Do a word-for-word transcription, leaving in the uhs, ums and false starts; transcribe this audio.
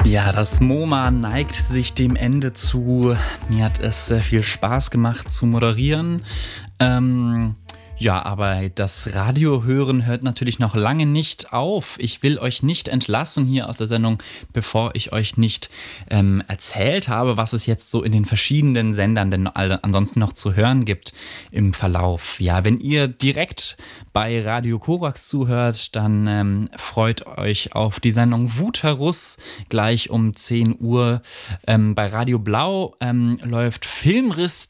Ja, das MoMA neigt sich dem Ende zu. Mir hat es sehr viel Spaß gemacht zu moderieren. Ähm, ja, aber das Radiohören hört natürlich noch lange nicht auf. Ich will euch nicht entlassen hier aus der Sendung, bevor ich euch nicht ähm, erzählt habe, was es jetzt so in den verschiedenen Sendern denn all- ansonsten noch zu hören gibt im Verlauf. Ja, wenn ihr direkt bei Radio Korax zuhört, dann ähm, freut euch auf die Sendung Wutherus gleich um zehn Uhr. Ähm, bei Radio Blau ähm, läuft Filmriss